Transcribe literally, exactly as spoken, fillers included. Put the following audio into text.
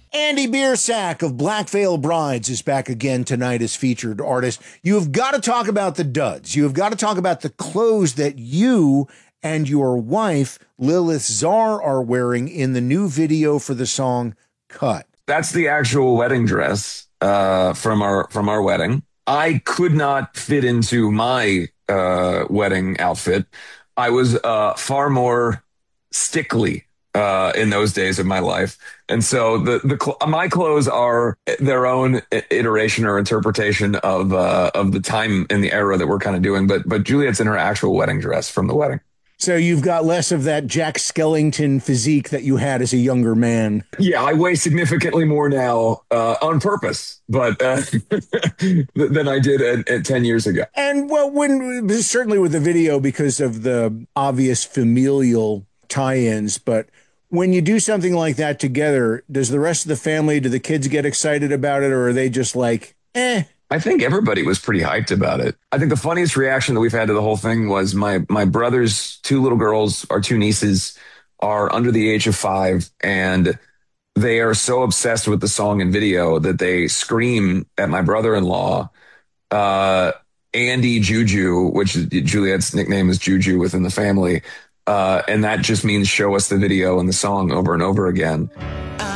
Andy Biersack of Black Veil Brides is back again tonight as featured artist. You have got to talk about the duds. You have got to talk about the clothes that you and your wife, Lilith Czar, are wearing in the new video for the song Cut. That's the actual wedding dress uh, from our from our wedding. I could not fit into my uh, wedding outfit. I was uh, far more stickly uh, in those days of my life. And so the, the, cl- my clothes are their own iteration or interpretation of, uh, of the time and the era that we're kind of doing. But, but Juliet's in her actual wedding dress from the wedding. So you've got less of that Jack Skellington physique that you had as a younger man. Yeah, I weigh significantly more now uh, on purpose, but uh, than I did at, at ten years ago. And well, when certainly with the video because of the obvious familial tie-ins, but when you do something like that together, does the rest of the family, do the kids get excited about it, or are they just like, eh? I think everybody was pretty hyped about it. I think the funniest reaction that we've had to the whole thing was my my brother's two little girls, our two nieces, are under the age of five, and they are so obsessed with the song and video that they scream at my brother-in-law, uh, Andy Juju, which is Juliet's nickname is Juju within the family. Uh, and that just means show us the video and the song over and over again.